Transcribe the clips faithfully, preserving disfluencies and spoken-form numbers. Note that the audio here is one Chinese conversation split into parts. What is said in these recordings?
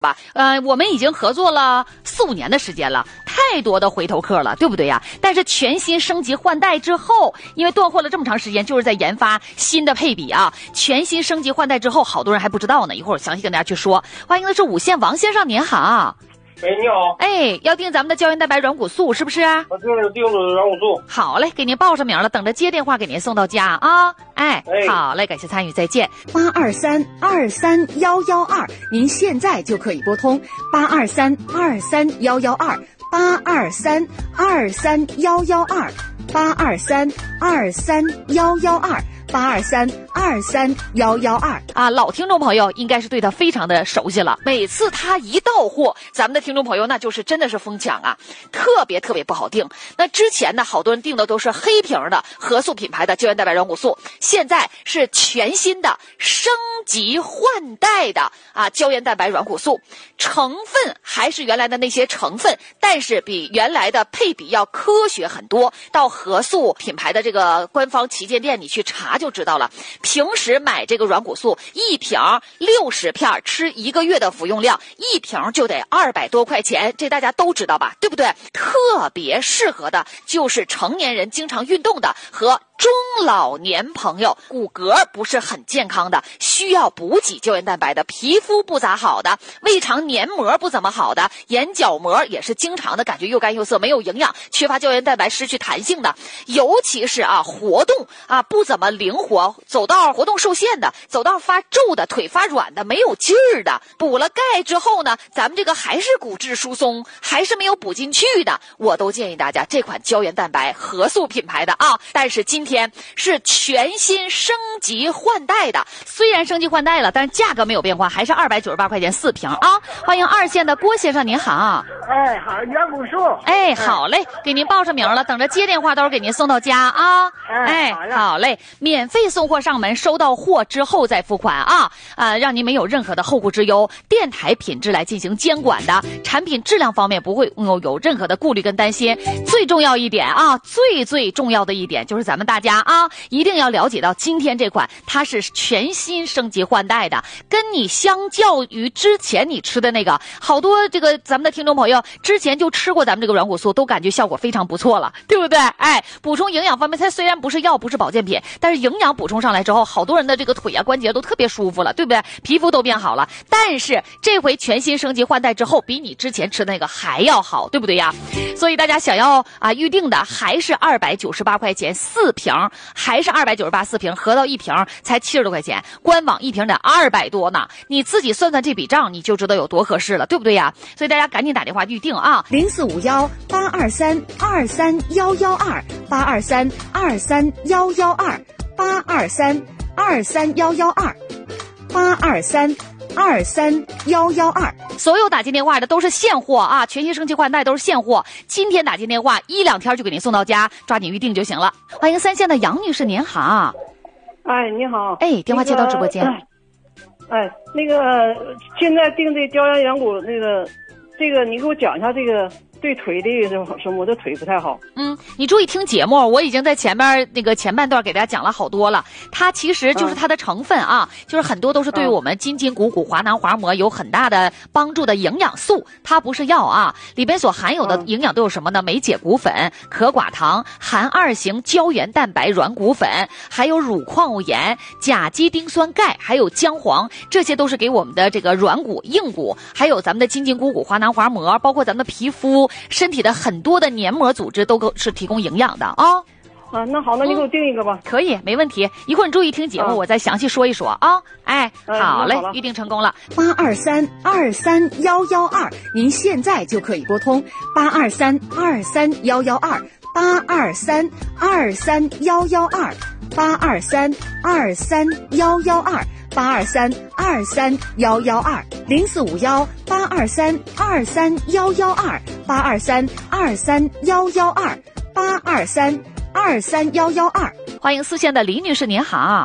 吧，呃，我们已经合作了四五年的时间了，太多的回头客了，对不对呀？但是全新升级换代之后，因为断货了这么长时间，就是在研发新的配比啊。全新升级换代之后，好多人还不知道呢，一会儿我详细跟大家去说。欢迎的是五线王先生，您好。 喂，你好。 哎，要订咱们的胶原蛋白软骨素是不是？ 我订了订了软骨素。 好嘞，给您报上名了，等着接电话给您送到家啊。哎， 哎好嘞，感谢参与，再见。 八二三二三幺幺二，您现在就可以拨通八二三二三幺幺二，八二三二三幺幺二，八二三二三幺幺二。八二三二三幺幺二啊，老听众朋友应该是对他非常的熟悉了。每次他一到货，咱们的听众朋友那就是真的是疯抢啊，特别特别不好订。那之前呢，好多人订的都是黑瓶的合素品牌的胶原蛋白软骨素，现在是全新的升级换代的啊胶原蛋白软骨素，成分还是原来的那些成分，但是比原来的配比要科学很多。到合素品牌的这个官方旗舰店，你去查就知道了。平时买这个软骨素一瓶六十片，吃一个月的服用量，一瓶就得二百多块钱，这大家都知道吧，对不对？特别适合的就是成年人经常运动的和中老年朋友，骨骼不是很健康的，需要补给胶原蛋白的，皮肤不咋好的，胃肠黏膜不怎么好的，眼角膜也是经常的感觉又干又涩，没有营养，缺乏胶原蛋白，失去弹性的，尤其是啊活动啊不怎么灵活，走道活动受限的，走道发皱的，腿发软的，没有劲儿的，补了钙之后呢，咱们这个还是骨质疏松，还是没有补进去的，我都建议大家这款胶原蛋白合素品牌的啊，但是今天天是全新升级换代的，虽然升级换代了，但是价格没有变化，还是二百九十八块钱四瓶啊！欢迎二线的郭先生，您好。 哎，好，软骨素。 哎，好嘞，给您报上名了，等着接电话，到时候给您送到家啊。 哎， 好嘞，免费送货上门，收到货之后再付款啊，啊，让您没有任何的后顾之忧。电台品质来进行监管的，产品质量方面不会有有任何的顾虑跟担心。最重要一点啊，最最重要的一点就是咱们大家啊，一定要了解到今天这款它是全新升级换代的，跟你相较于之前你吃的那个，好多这个咱们的听众朋友之前就吃过咱们这个软骨素，都感觉效果非常不错了，对不对？哎，补充营养方面，它虽然不是药，不是保健品，但是营养补充上来之后，好多人的这个腿啊关节都特别舒服了，对不对？皮肤都变好了。但是这回全新升级换代之后，比你之前吃的那个还要好，对不对呀？所以大家想要啊预定的还是二百九十八块钱四瓶，还是二百九十八四瓶，合到一瓶才七十多块钱，官网一瓶得二百多呢。你自己算算这笔账，你就知道有多合适了，对不对呀？所以大家赶紧打电话预定啊， 零四五幺八二三二三幺幺二八二三二三幺幺二八二三二三幺幺二八二三二三幺幺二。 所有打进电话的都是现货啊，全新升级换代都是现货。今天打进电话，一两天就给您送到家，抓紧预定就行了。欢迎三线的杨女士，您好。 哎，你好。 哎，电话接到直播间。 那个、哎，那个现在订这胶原软骨那个，这个你给我讲一下这个。对腿的什么，我的腿不太好。 嗯，你注意听节目，我已经在前面那个前半段给大家讲了好多了。它其实就是它的成分啊，嗯、就是很多都是对于我们筋筋骨骨、滑囊滑膜有很大的帮助的营养素，它不是药啊。里边所含有的营养都有什么呢？美解骨粉、可寡糖、含二型胶原蛋白软骨粉，还有乳矿物盐、甲基丁酸钙，还有姜黄，这些都是给我们的这个软骨、硬骨，还有咱们的筋筋骨骨、滑囊滑膜，包括咱们的皮肤。身体的很多的黏膜组织都是提供营养的啊。 啊，那好，那你给我定一个吧。 嗯、可以，没问题。一会儿你注意听节目，啊、我再详细说一说啊。哎， 嗯、 好嘞， 好预定成功了。 八二三二三幺幺二，您现在就可以拨通八二三二三幺幺二八二三二三幺幺二八二三二三幺幺二。八二三二三幺幺二零四五幺八二三二三幺幺二八二三二三幺幺二八二三二三幺幺二。 欢迎四线的李女士，您好。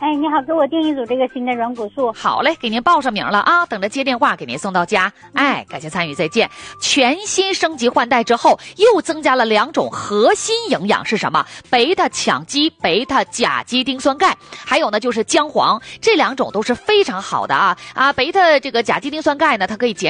哎，你好，给我订一组这个新的软骨素。 好嘞，给您报上名了啊，等着接电话给您送到家。哎，感谢参与，再见。全新升级换代之后，又增加了两种核心营养是什么？贝塔羟基、贝塔甲基丁酸钙，还有呢就是姜黄，这两种都是非常好的啊啊，贝塔这个甲基丁酸钙呢，它可以减